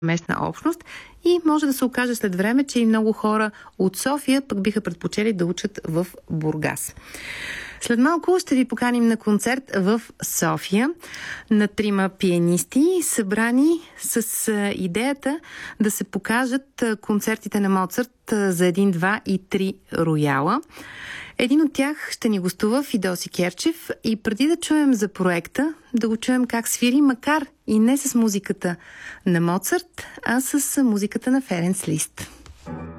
местна общност и може да се окаже след време, че и много хора от София пък биха предпочели да учат в Бургас. След малко ще ви поканим на концерт в София на 3 пианисти, събрани с идеята да се покажат концертите на Моцарт за 1, 2 и 3 рояла. Един от тях ще ни гостува Фидоси Керчев и преди да чуем за проекта, да го чуем как свири, макар и не с музиката на Моцарт, а с музиката на Ференц Лист.